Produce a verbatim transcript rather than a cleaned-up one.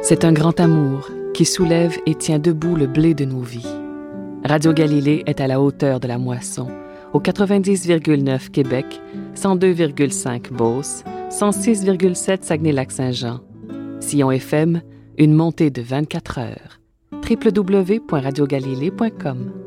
C'est un grand amour qui soulève et tient debout le blé de nos vies. Radio Galilée est à la hauteur de la moisson, au quatre-vingt-dix virgule neuf Québec, cent deux virgule cinq Beauce, cent six virgule sept Saguenay-Lac-Saint-Jean. Sillon F M, une montée de vingt-quatre heures. w w w point radio galilée point com